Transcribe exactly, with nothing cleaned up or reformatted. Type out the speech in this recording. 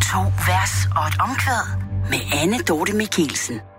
to vers og et omkvæd med Anne Dorte Michelsen.